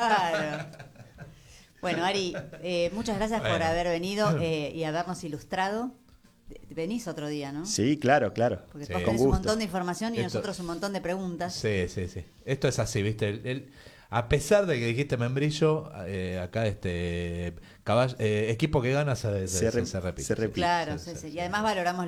Claro. Bueno, Ari, muchas gracias por haber venido y habernos ilustrado. Venís otro día, ¿no? Sí, claro. Porque Sí. vos tenés un montón de información y nosotros un montón de preguntas. Sí. Esto es así, ¿viste? A pesar de que dijiste membrillo, acá equipo que gana se repite. Claro, sí. Y además valoramos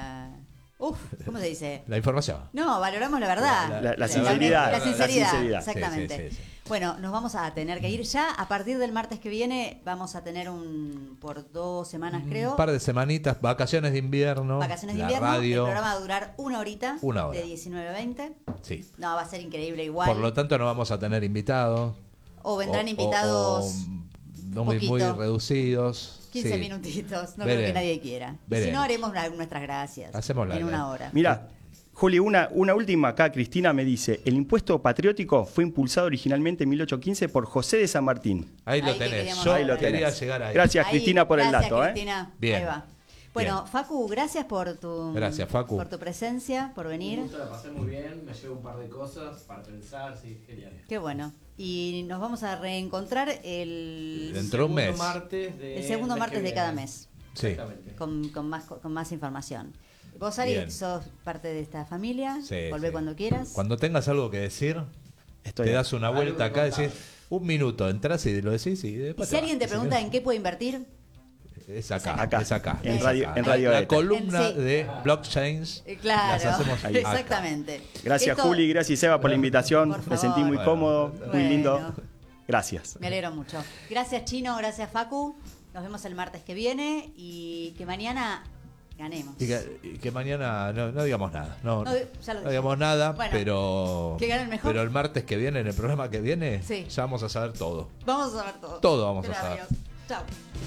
¿cómo se dice? La información. No, valoramos la verdad. La sinceridad. La sinceridad, sinceridad. exactamente. Sí. Bueno, nos vamos a tener que ir ya. A partir del martes que viene vamos a tener por 2 semanas, creo. Un par de semanitas, vacaciones de invierno. Vacaciones de la invierno. Radio. El programa va a durar 1 horita. 1 hora. De 19 a 20. Sí. No, va a ser increíble igual. Por lo tanto, no vamos a tener invitados. O vendrán invitados no muy reducidos. 15 Sí. minutitos. No Veremos. creo que nadie quiera. Veremos. Si no, haremos nuestras gracias. Hacemos en 1 hora. Mira, Juli, una última acá. Cristina me dice: el impuesto patriótico fue impulsado originalmente en 1815 por José de San Martín. Ahí lo Ahí que tenés. queríamos Yo Ahí lo quería tenés. llegar ahí. Gracias, Cristina, por el dato. Cristina. Bien. Ahí va. Bueno, Facu, gracias por Gracias, Facu. por tu presencia, por venir. Me gusta, la pasé muy bien, me llevo un par de cosas para pensar, sí, genial. Qué bueno. Y nos vamos a reencontrar Dentro de un mes. El segundo martes de cada mes. Sí. Exactamente. Con más información. Vos, Ari, Bien. sos parte de esta familia. Sí, Volvé sí. cuando quieras. Cuando tengas algo que decir, Estoy te das una Algo vuelta que acá, contar. decís un minuto, entras y lo decís y Y después si alguien te vas. pregunta en qué puede invertir, Es acá, Acá, es acá. en es Radio- acá. en Radio La ETA. columna Sí. de blockchains claro, las hacemos ahí. acá. exactamente. Gracias, Esto- Juli, gracias, Eva, por la invitación. Por Me sentí muy favor. cómodo, muy Bueno. lindo. Gracias. Me alegro mucho. Gracias, Chino, gracias, Facu. Nos vemos el martes que viene y que mañana ganemos. Y que mañana no digamos nada. No, No, ya lo no dije. digamos nada, Bueno, pero. que gane el mejor. Pero el martes que viene, en el programa que viene, Sí. ya vamos a saber todo. Vamos a ver todo. Todo vamos a Gracias. saber. Chao.